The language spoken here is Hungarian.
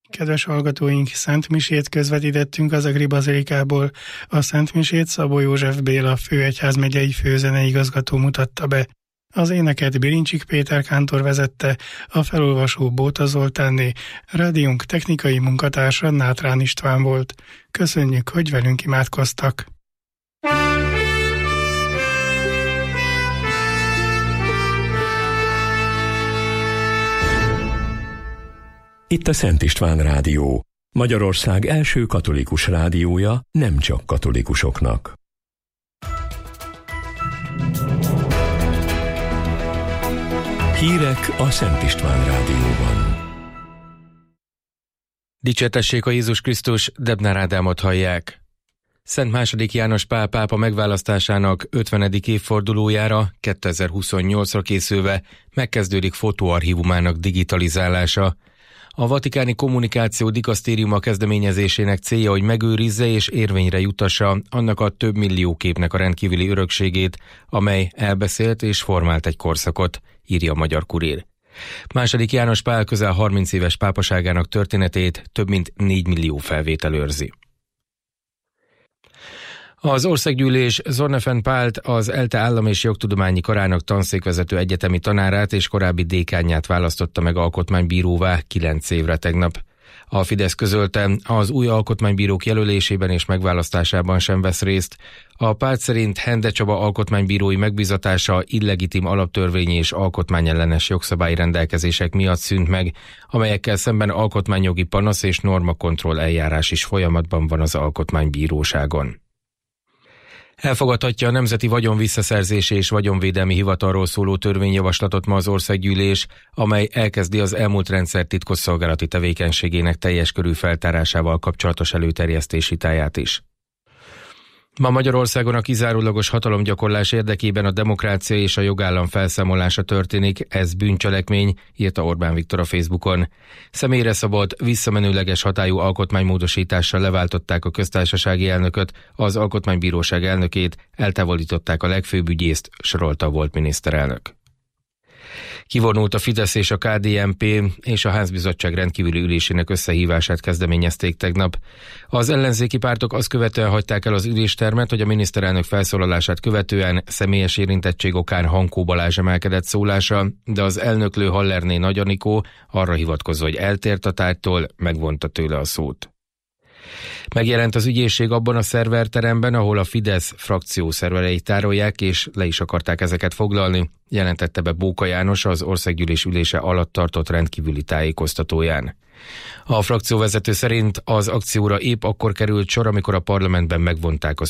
Kedves hallgatóink, szentmisét közvetítettünk az Agri Bazilikából. A szentmisét Szabó József Béla főegyházmegyei főzeneigazgató mutatta be. Az éneket Bilincsik Péter kántor vezette, a felolvasó Bóta Zoltánné, rádiónk technikai munkatársa Nátrán István volt. Köszönjük, hogy velünk imádkoztak! Itt a Szent István Rádió, Magyarország első katolikus rádiója, nem csak katolikusoknak. Hírek a Szent István Rádióban. Dicsértessék a Jézus Krisztus, Debnár Ádámot hallják. Szent II. János Pál pápa megválasztásának 50. évfordulójára 2028-ra készülve megkezdődik fotóarchívumának digitalizálása. A Vatikáni Kommunikáció Dikasztériuma kezdeményezésének célja, hogy megőrizze és érvényre jutassa annak a több millió képnek a rendkívüli örökségét, amely elbeszélt és formált egy korszakot, írja a Magyar Kurír. II. János Pál közel 30 éves pápaságának történetét több mint 4 millió felvétel őrzi. Az Országgyűlés Zonnefen Pált, az ELTE Állam- és Jogtudományi Karának tanszékvezető egyetemi tanárát és korábbi dékánját választotta meg alkotmánybíróvá 9 évre tegnap. A Fidesz közölte, az új alkotmánybírók jelölésében és megválasztásában sem vesz részt. A párt szerint Hende Csaba alkotmánybírói megbízatása illegitim alaptörvényi és alkotmányellenes jogszabályi rendelkezések miatt szűnt meg, amelyekkel szemben alkotmányjogi panasz és normakontroll eljárás is folyamatban van az alkotmánybíróságon. Elfogadhatja a Nemzeti Vagyonvisszaszerzési és Vagyonvédelmi Hivatalról szóló törvényjavaslatot ma az Országgyűlés, amely elkezdi az elmúlt rendszer titkosszolgálati tevékenységének teljes körű feltárásával kapcsolatos előterjesztési táját is. Ma Magyarországon a kizárólagos hatalomgyakorlás érdekében a demokrácia és a jogállam felszámolása történik, ez bűncselekmény, írta Orbán Viktor a Facebookon. Személyre szabott, visszamenőleges hatályú alkotmánymódosítással leváltották a köztársasági elnököt, az alkotmánybíróság elnökét, eltávolították a legfőbb ügyészt, sorolta a volt miniszterelnök. Kivonult a Fidesz és a KDNP, és a Házbizottság rendkívüli ülésének összehívását kezdeményezték tegnap. Az ellenzéki pártok azt követően hagyták el az üléstermet, hogy a miniszterelnök felszólalását követően személyes érintettség okán Hankó Balázs emelkedett szólása, de az elnöklő Hallerné Nagy Anikó arra hivatkozva, hogy eltért a tárgytól, megvonta tőle a szót. Megjelent az ügyészség abban a szerverteremben, ahol a Fidesz frakció szervereit tárolják, és le is akarták ezeket foglalni, jelentette be Bóka János az Országgyűlés ülése alatt tartott rendkívüli tájékoztatóján. A frakcióvezető szerint az akcióra épp akkor került sor, amikor a parlamentben megvonták a